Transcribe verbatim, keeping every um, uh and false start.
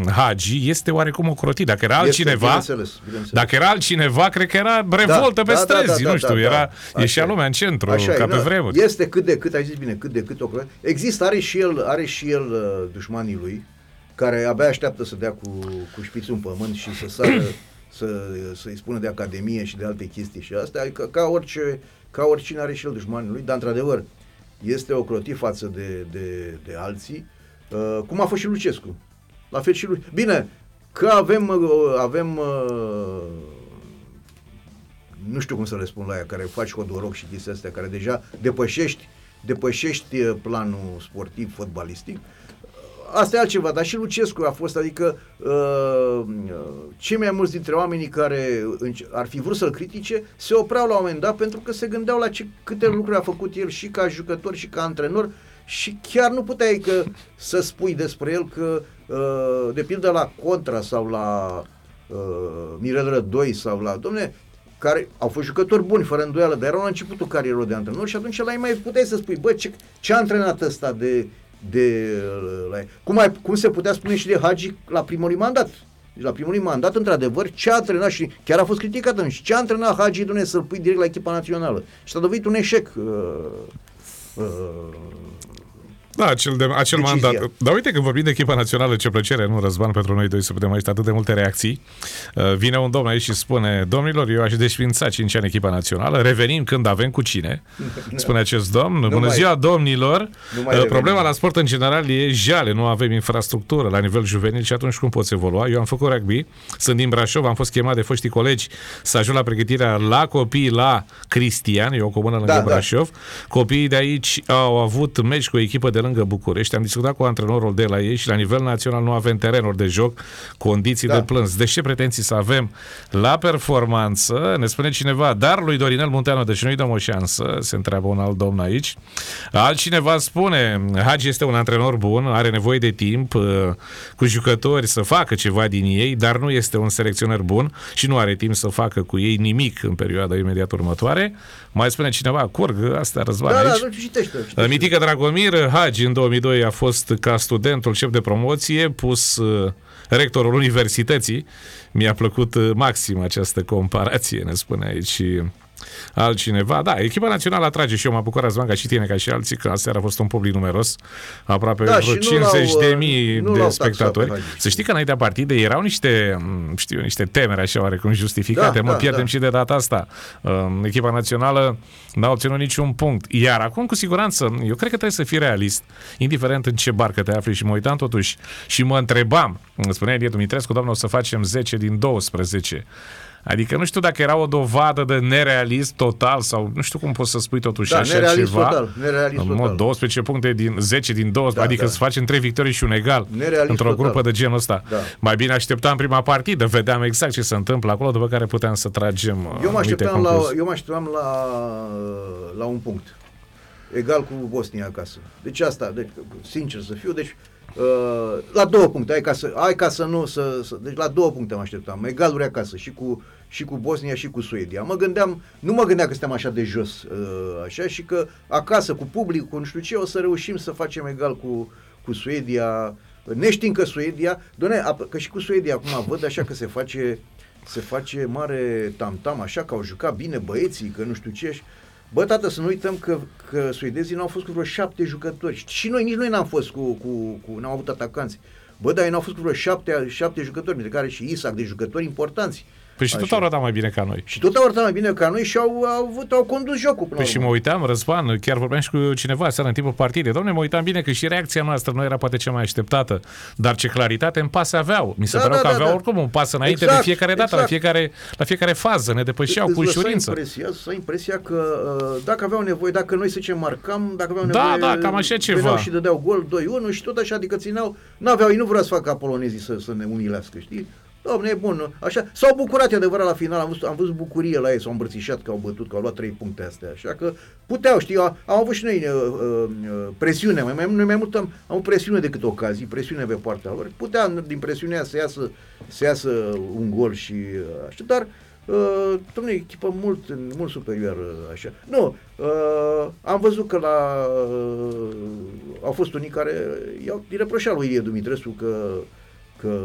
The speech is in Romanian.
Hagi este oarecum ocrotit. Dacă era altcineva, este, bineînțeles, bineînțeles. dacă era altcineva, cred că era revoltă da, pe da, străzi, da, da, nu știu, da, era, da, ieșea așa lumea în centru, așa ca e, pe na, vremuri. Este cât de cât, ai zis bine, cât de cât ocrotit. Există, are și el, are și el uh, dușmanii lui, care abia așteaptă să dea cu, cu șpițul în pământ și să sară, să, să-i spună de Academie și de alte chestii și astea, adică ca, orice, ca oricine are și el dușmanii lui, dar într-adevăr este ocrotit față de, de, de alții, uh, cum a fost și Lucescu. La fel și lui. Bine, că avem, uh, avem uh, nu știu cum să le spun la ea, care faci hodoroc și chestia astea, care deja depășești, depășești planul sportiv, fotbalistic. Asta e altceva, dar și Lucescu a fost, adică uh, cei mai mulți dintre oamenii care ar fi vrut să-l critique se opreau la un moment dat pentru că se gândeau la ce, câte lucruri a făcut el și ca jucător și ca antrenor și chiar nu puteai că să spui despre el că uh, de pildă la Contra sau la uh, Mirel Rădoi sau la, domne, care au fost jucători buni, fără îndoială, dar erau la începutul carierei de antrenor și atunci la ei mai puteai să spui, bă, ce, ce a antrenat ăsta de... de la, cum, ai, cum se putea spune și de Hagi la primul mandat. Deci la primul mandat, într-adevăr, ce a antrenat și chiar a fost criticat atunci, ce a antrenat Hagi, Dumnezeu, să-l pui direct la echipa națională. Și s-a dovedit un eșec. Uh, uh, Da, acel, de, acel mandat. Dar uite, când vorbim de echipa națională, ce plăcere, nu, Răzvan, pentru noi doi să putem aici atât de multe reacții. Uh, vine un domn aici și spune, domnilor, eu aș desfința cinci ani echipa națională, revenim când avem cu cine, spune acest domn. Nu Bună mai, ziua, domnilor! Uh, problema la sport în general e jale, nu avem infrastructură la nivel juvenil și atunci cum poți evolua? Eu am făcut rugby, sunt din Brașov, am fost chemat de foștii colegi să ajung la pregătirea la copii la Cristian, e o comună lângă da, Brașov. Da. Copiii de aici au avut meci cu o echipă de lângă București, am discutat cu antrenorul de la ei și la nivel național nu avem terenuri de joc, condiții da. de plâns. De ce pretenții să avem la performanță? Ne spune cineva, dar lui Dorinel Munteanu, deci nu-i dăm o șansă, se întreabă un alt domn aici. Altcineva spune, Hagi este un antrenor bun, are nevoie de timp cu jucători să facă ceva din ei, dar nu este un selecționer bun și nu are timp să facă cu ei nimic în perioada imediat următoare. Mai spune cineva, curg, asta Răzvan da, aici. Da, citește, citește. Mitică Dragomir, Hagi în două mii doi a fost ca studentul șef de promoție, pus uh, rectorul universității. Mi-a plăcut uh, maxim această comparație, ne spune aici altcineva. Da, echipa națională atrage și eu mă bucur, Răzvan, ca și tine, ca și alții, că aseară a fost un public numeros, aproape da, vreo cincizeci de mii de spectatori. Să știi că înaintea partidei erau niște, știu, niște temeri așa oarecum justificate, da, mă da, pierdem da. și de data asta. Echipa națională n-a obținut niciun punct. Iar acum, cu siguranță, eu cred că trebuie să fii realist, indiferent în ce barcă te afli, și mă uitam totuși și mă întrebam, îmi spunea Ilie Dumitrescu, doamne, o să facem zece din douăsprezece. Adică nu știu dacă era o dovadă de nerealist total sau nu știu cum poți să spui totuși da, așa nerealist ceva. Total, nerealist în mod total. douăsprezece puncte din zece din douăsprezece, da, adică da. să facem trei victorii și un egal nerealist într-o total. Grupă de genul ăsta. Da. Mai bine așteptam prima partidă, vedeam exact ce se întâmplă acolo, după care puteam să tragem Eu mă așteptam la, eu mă așteptam la, la un punct. Egal cu Bosnia acasă. Deci asta, deci, sincer să fiu, deci Uh, la două puncte, hai ca să, hai ca să nu să, să, deci la două puncte mă așteptam, egaluri acasă și cu, și cu Bosnia și cu Suedia. Mă gândeam, nu mă gândeam că suntem așa de jos uh, așa și că acasă cu public, cu nu știu ce, o să reușim să facem egal cu, cu Suedia, neștiind că Suedia, doamne, că și cu Suedia acum văd așa că se face se face mare tam-tam, așa că au jucat bine băieții, că nu știu ce. Bă, tată, să nu uităm că, că suedezii n-au fost cu vreo șapte jucători. Și noi, nici noi n-am fost cu, cu, cu n-am avut atacanți. Bă, dar ei n-au fost cu vreo șapte, șapte jucători, dintre care și Isaac, de jucători importanți. Păi și tot au arătat mai bine ca noi. Și tot au arătat mai bine ca noi și au, au, avut, au condus jocul. Păi și mă uitam, Răzvan, chiar vorbeam și cu cineva seara în timpul partidei. Doamne, mă uitam bine că și reacția noastră nu era poate cea mai așteptată, dar ce claritate în pase aveau. Mi se da, păreau da, că aveau da, oricum un pas înainte exact, de fiecare dată, exact. la, fiecare, la fiecare fază, ne depășeau cu ușurință. Impresia, să ai impresia că dacă aveau nevoie, dacă noi să ce marcam, dacă aveau da, nevoie, da, cam așa ceva. și dădeau gol doi unu și tot așa, adică țineau, n-aveau, ei nu vreau să facă ca polonezii să, să ne umilească, știi? Doamne, e bun, așa, s-au bucurat adevărat la final, am văzut, am văzut bucurie la ei, s-au îmbrățișat că au bătut, că au luat trei puncte astea, așa că puteau, știi, am avut și noi uh, uh, presiune, mai, mai, mai mult am, am avut presiune decât ocazii, presiune pe partea lor, putea din presiunea să iasă, să iasă un gol și uh, așa, dar uh, dom'le, echipă mult, mult superioară, așa. Nu, uh, am văzut că la, uh, au fost unii care i-au reproșat lui Ilie Dumitrescu că